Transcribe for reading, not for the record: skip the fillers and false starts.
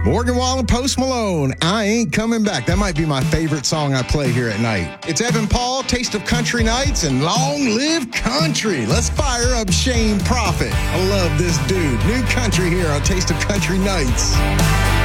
Morgan Wallen, Post Malone, I Ain't Coming Back. That might be my favorite song I play here at night. It's Evan Paul, Taste of Country Nights, and Long Live Country. Let's fire up Shane Prophet. I love this dude. New country here on Taste of Country Nights.